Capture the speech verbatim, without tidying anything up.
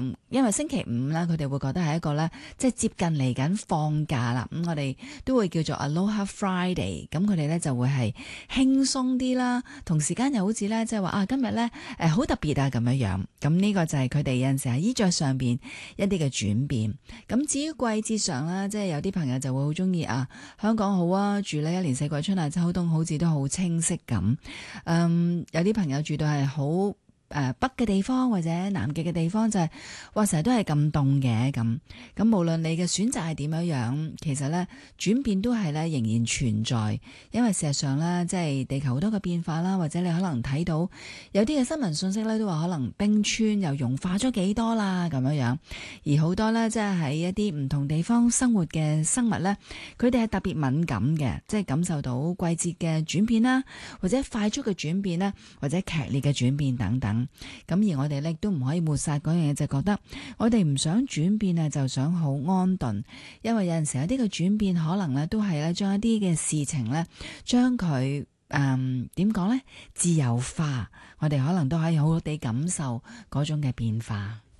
誒，因為星期五啦，佢哋會覺得係一個咧，即係接近嚟緊放假啦。咁、嗯、我哋都會叫做 Aloha Friday，咁佢哋咧就會係輕鬆啲啦，同時間又好似咧即係話啊，今日咧誒好特別啊咁樣樣。咁呢個就係佢哋有陣時喺衣着上邊一啲嘅轉變。咁至於季節上啦，即係有啲朋友就會好中意啊，香港好啊，住呢一年四季春夏秋冬好似都好清晰咁。嗯，有啲朋友住到係好誒北嘅地方或者南極嘅地方，就係哇成日都係咁凍嘅咁。咁無論你嘅選擇係點樣樣，其實咧轉變都係咧仍然存在，因為事實上咧即係地球好多嘅變化啦，或者你可能睇到有啲嘅新聞信息咧都話可能冰川又融化咗幾多啦咁樣樣，而好多咧即係喺一啲唔同地方生活嘅生物咧，佢哋係特別敏感嘅，即係感受到季節嘅轉變啦，或者快速嘅轉變啦，或者劇烈嘅轉變等等。咁而我哋咧都唔可以抹殺嗰樣嘢，就覺得我哋唔想轉變啊，就想好安頓，因為有陣時有啲嘅轉變可能咧都係咧將一啲嘅事情咧將佢誒點講咧自由化，我哋可能都可以好好地感受嗰種嘅變化。